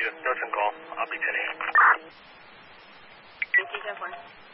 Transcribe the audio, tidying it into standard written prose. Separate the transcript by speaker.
Speaker 1: you. No 10 call. I'll be 10 a.m.
Speaker 2: Thank you, 10-4.